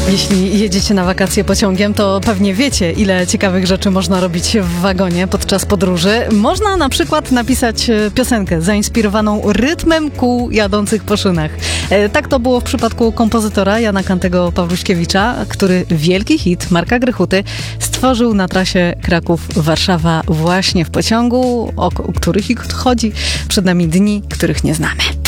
Jeśli jedziecie na wakacje pociągiem, to pewnie wiecie, ile ciekawych rzeczy można robić w wagonie podczas podróży. Można na przykład napisać piosenkę zainspirowaną rytmem kół jadących po szynach. Tak to było w przypadku kompozytora Jana Kantego Pawluśkiewicza, który wielki hit Marka Grechuty stworzył na trasie Kraków-Warszawa właśnie w pociągu, o których chodzi. Przed nami dni, których nie znamy.